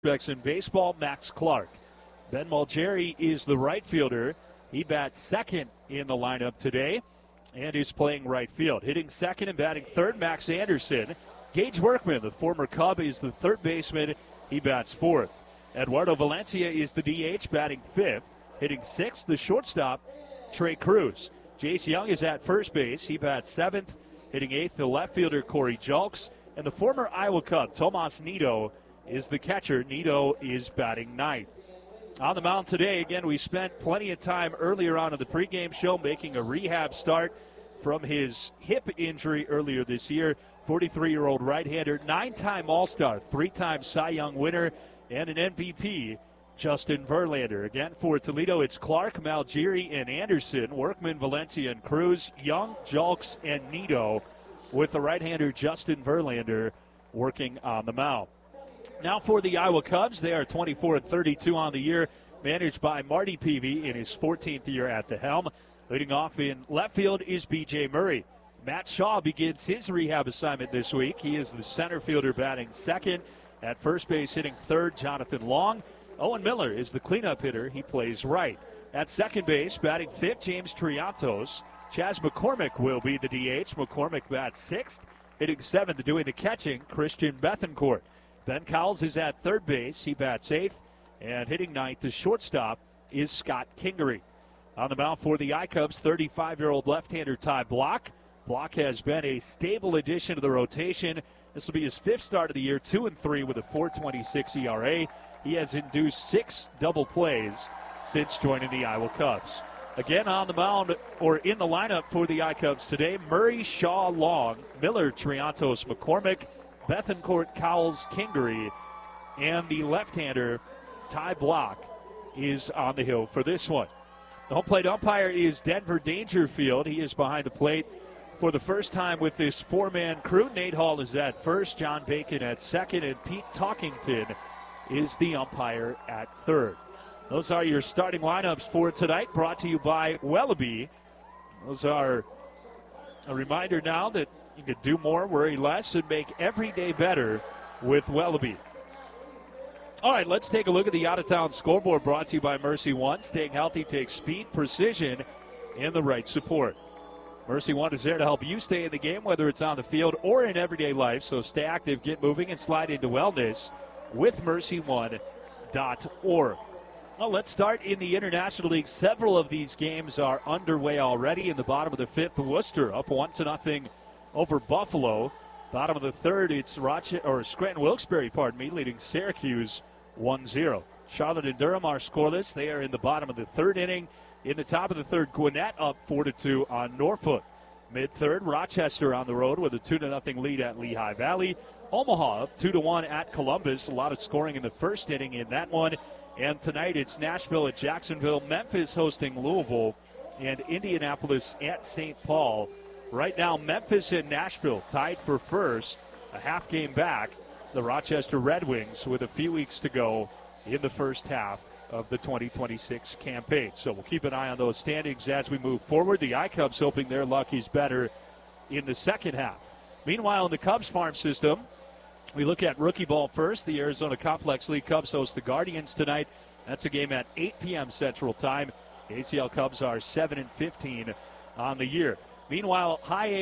prospects in baseball, Max Clark. Ben Mulgeri is the right fielder. He bats second in the lineup today and is playing right field. Hitting second and batting third, Max Anderson. Gage Workman, the former Cub, is the third baseman. He bats fourth. Eduardo Valencia is the DH, batting fifth. Hitting sixth, the shortstop, Trey Cruz. Jace Young is at first base. He bats seventh. Hitting eighth, the left fielder, Corey Julks. And the former Iowa Cub, Tomas Nido, is the catcher. Nido is batting ninth. On the mound today, again, we spent plenty of time earlier on in the pregame show making a rehab start from his hip injury earlier this year. 43-year-old right-hander, 9-time All-Star, 3-time Cy Young winner, and an MVP, Justin Verlander. Again, for Toledo, it's Clark, Mulgeri, and Anderson, Workman, Valencia, and Cruz, Young, Julks, and Nido, with the right-hander Justin Verlander working on the mound. Now for the Iowa Cubs, they are 24-32 on the year, managed by Marty Peavy in his 14th year at the helm. Leading off in left field is B.J. Murray. Matt Shaw begins his rehab assignment this week. He is the center fielder batting second. At first base hitting third, Jonathan Long. Owen Miller is the cleanup hitter. He plays right. At second base, batting fifth, James Triantos. Chas McCormick will be the DH. McCormick bats sixth. Hitting seventh, doing the catching, Christian Bethencourt. Ben Cowles is at third base. He bats eighth. And hitting ninth, the shortstop, is Scott Kingery. On the mound for the I-Cubs, 35-year-old left-hander Ty Block. Block has been a stable addition to the rotation. This will be his fifth start of the year, 2-3 with a 4.26 ERA. He has induced 6 double plays since joining the Iowa Cubs. Again on the mound, or in the lineup for the I-Cubs today, Murray, Shaw, Long, Miller, Triantos, McCormick, Bethencourt, Cowles, Kingery, and the left-hander Ty Block is on the hill for this one. The home plate umpire is Denver Dangerfield. He is behind the plate for the first time with this four-man crew. Nate Hall is at first, John Bacon at second, and Pete Talkington is the umpire at third. Those are your starting lineups for tonight, brought to you by Wellaby. Those are a reminder now that you can do more, worry less, and make every day better with Wellaby. All right, let's take a look at the out-of-town scoreboard, brought to you by Mercy One. Staying healthy takes speed, precision, and the right support. Mercy One is there to help you stay in the game, whether it's on the field or in everyday life. So stay active, get moving, and slide into wellness with mercyone.org. Well, let's start in the International League. Several of these games are underway already. In the bottom of the fifth, Worcester up 1-0 over Buffalo. Bottom of the third, it's Scranton Wilkes-Barre, leading Syracuse 1-0. Charlotte and Durham are scoreless. They are in the bottom of the third inning. In the top of the third, Gwinnett up 4-2 on Norfolk. Mid-third, Rochester on the road with a 2-0 lead at Lehigh Valley. Omaha up 2-1 at Columbus. A lot of scoring in the first inning in that one. And tonight it's Nashville at Jacksonville, Memphis hosting Louisville, and Indianapolis at St. Paul. Right now, Memphis and Nashville tied for first, a half game back. The Rochester Red Wings with a few weeks to go in the first half of the 2026 campaign. So we'll keep an eye on those standings as we move forward. The I-Cubs hoping their luck is better in the second half. Meanwhile, in the Cubs farm system, we look at rookie ball first. The Arizona Complex League Cubs host the Guardians tonight. That's a game at 8 p.m. Central Time. The ACL Cubs are 7-15 on the year. Meanwhile,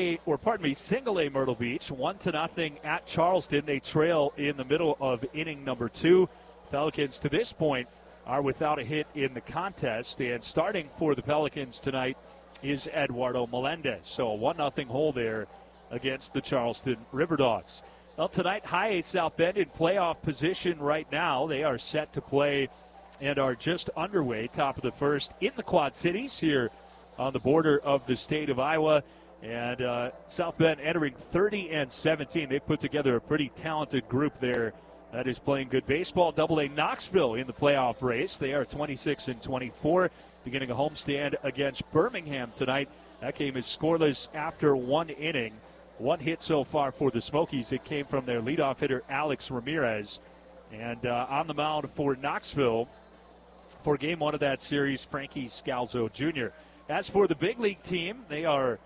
Single A Myrtle Beach, 1-0 at Charleston. They trail in the middle of inning number 2. Pelicans to this point are without a hit in the contest. And starting for the Pelicans tonight is Eduardo Melendez. So a 1-0 hole there against the Charleston River Dogs. Well, tonight, High A South Bend in playoff position right now. They are set to play and are just underway, top of the first, in the Quad Cities here on the border of the state of Iowa. And South Bend entering 30-17. They've put together a pretty talented group there that is playing good baseball. Double A Knoxville in the playoff race. They are 26-24, beginning a homestand against Birmingham tonight. That game is scoreless after one inning. One hit so far for the Smokies. It came from their leadoff hitter, Alex Ramirez. And on the mound for Knoxville for game one of that series, Frankie Scalzo Jr. As for the big league team, they are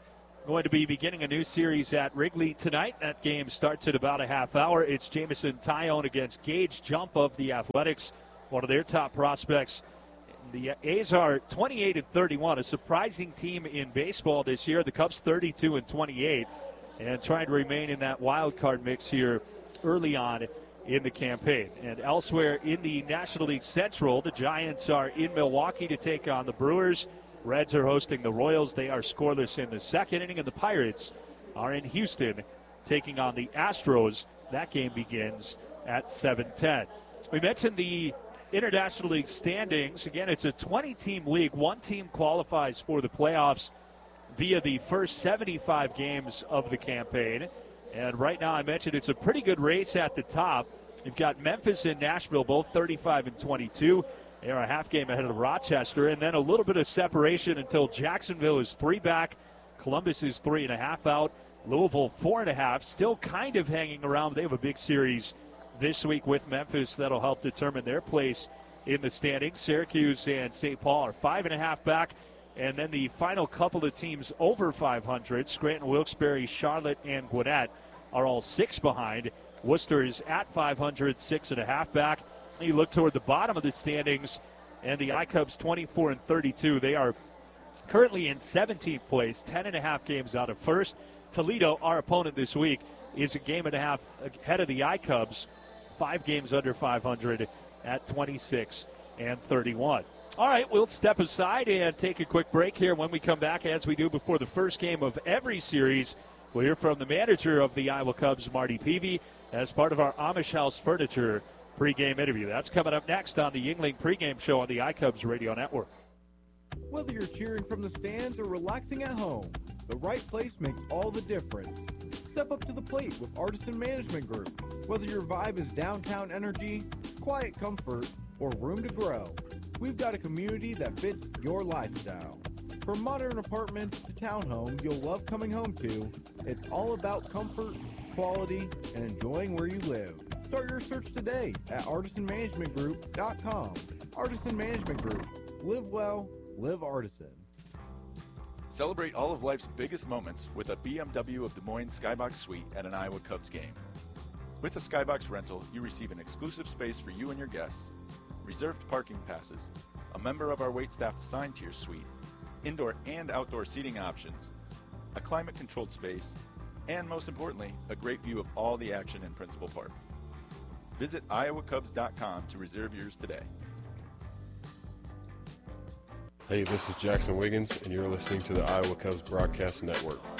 going to be beginning a new series at Wrigley tonight. That game starts at about a half hour. It's Jamison Tyone against Gage Jump of the Athletics, one of their top prospects. The A's are 28-31, a surprising team in baseball this year. The Cubs 32-28, and trying to remain in that wild card mix here early on in the campaign. And elsewhere in the National League Central, the Giants are in Milwaukee to take on the Brewers. Reds are hosting the Royals. They are scoreless in the second inning, and the Pirates are in Houston taking on the Astros. That game begins at 7:10. We mentioned the International League standings. Again, it's a 20-team league. One team qualifies for the playoffs via the first 75 games of the campaign. And right now, I mentioned it's a pretty good race at the top. You've got Memphis and Nashville, both 35-22. They are a half game ahead of Rochester. And then a little bit of separation until Jacksonville is 3 back. Columbus is 3.5 out. Louisville 4.5. Still kind of hanging around. They have a big series this week with Memphis that'll help determine their place in the standings. Syracuse and St. Paul are 5.5 back. And then the final couple of teams over 500, Scranton, Wilkes-Barre, Charlotte, and Gwinnett, are all 6 behind. Worcester is at 500, 6.5 back. You look toward the bottom of the standings, and the I-Cubs 24-32. They are currently in 17th place, 10.5 games out of first. Toledo, our opponent this week, is a game and a half ahead of the I-Cubs, 5 games under 500 at 26-31. All right, we'll step aside and take a quick break here. When we come back, as we do before the first game of every series, we'll hear from the manager of the Iowa Cubs, Marty Peavy, as part of our Amish House Furniture pregame interview. That's coming up next on the Yuengling pregame show on the iCubs Radio Network. Whether you're cheering from the stands or relaxing at home, the right place makes all the difference. Step up to the plate with Artisan Management Group. Whether your vibe is downtown energy, quiet comfort, or room to grow, we've got a community that fits your lifestyle. From modern apartments to townhomes you'll love coming home to, it's all about comfort, quality, and enjoying where you live. Start your search today at artisanmanagementgroup.com. Artisan Management Group. Live well, live artisan. Celebrate all of life's biggest moments with a BMW of Des Moines Skybox Suite at an Iowa Cubs game. With a Skybox rental, you receive an exclusive space for you and your guests, reserved parking passes, a member of our waitstaff assigned to your suite, indoor and outdoor seating options, a climate-controlled space, and most importantly, a great view of all the action in Principal Park. Visit iowacubs.com to reserve yours today. Hey, this is Jackson Wiggins, and you're listening to the Iowa Cubs Broadcast Network.